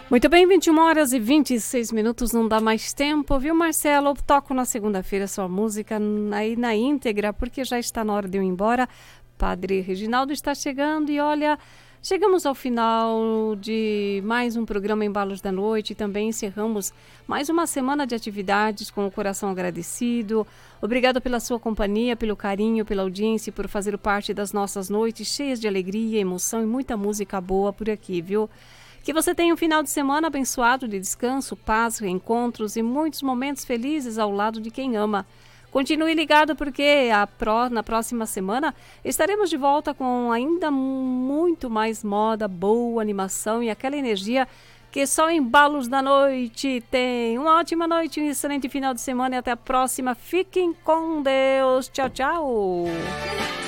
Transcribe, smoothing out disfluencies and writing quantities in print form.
Muito bem, 21 horas e 26 minutos, não dá mais tempo, viu, Marcelo? Eu toco na segunda-feira sua música aí na íntegra, porque já está na hora de eu ir embora. Padre Reginaldo está chegando e olha, chegamos ao final de mais um programa Embalos da Noite e também encerramos mais uma semana de atividades com o coração agradecido. Obrigado pela sua companhia, pelo carinho, pela audiência, por fazer parte das nossas noites cheias de alegria, emoção e muita música boa por aqui, viu? Que você tenha um final de semana abençoado de descanso, paz, reencontros e muitos momentos felizes ao lado de quem ama. Continue ligado porque na próxima semana estaremos de volta com ainda muito mais moda, boa animação e aquela energia que só Embalos da Noite tem. Uma ótima noite, um excelente final de semana e até a próxima. Fiquem com Deus. Tchau, tchau.